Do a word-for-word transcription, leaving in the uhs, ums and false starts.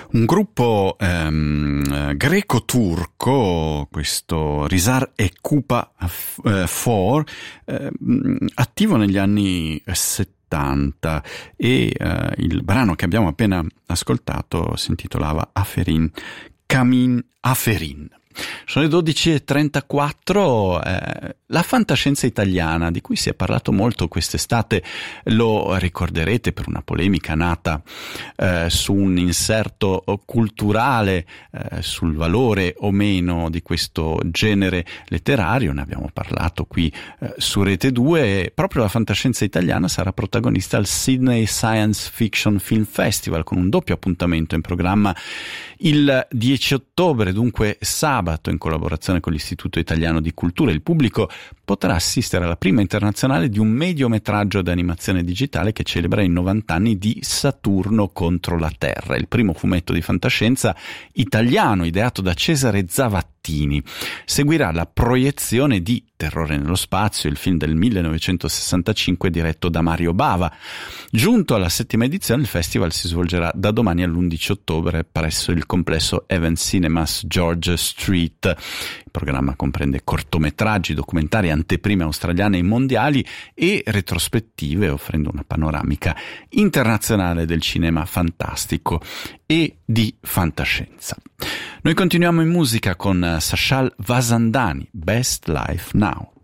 Un gruppo ehm, greco-turco, questo Risar e Kupa quattro, eh, attivo negli anni settanta, e eh, il brano che abbiamo appena ascoltato si intitolava Aferin, Kamin Aferin. Sono le dodici e trentaquattro, eh, la fantascienza italiana, di cui si è parlato molto quest'estate, lo ricorderete per una polemica nata eh, su un inserto culturale, eh, sul valore o meno di questo genere letterario. Ne abbiamo parlato qui eh, su Rete due, e proprio la fantascienza italiana sarà protagonista al Sydney Science Fiction Film Festival, con un doppio appuntamento in programma il dieci ottobre, dunque sabato, in collaborazione con l'Istituto Italiano di Cultura. Il pubblico potrà assistere alla prima internazionale di un mediometraggio d'animazione digitale che celebra i novanta anni di Saturno contro la Terra, il primo fumetto di fantascienza italiano ideato da Cesare Zavattini. Seguirà la proiezione di Terrore nello spazio, il film del millenovecentosessantacinque diretto da Mario Bava. Giunto alla settima edizione, il festival si svolgerà da domani all'undici ottobre presso il complesso Event Cinemas George Street. Il programma comprende cortometraggi, documentari, anteprime australiane e mondiali e retrospettive, offrendo una panoramica internazionale del cinema fantastico e di fantascienza. Noi continuiamo in musica con Sashal Vasandani, Best Life Now.